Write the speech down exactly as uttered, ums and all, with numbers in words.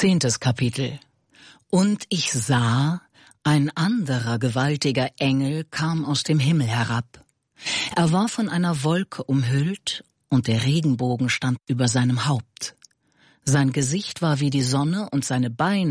Zehntes Kapitel. Und ich sah, ein anderer gewaltiger Engel kam aus dem Himmel herab. Er war von einer Wolke umhüllt, und der Regenbogen stand über seinem Haupt. Sein Gesicht war wie die Sonne, und seine Beine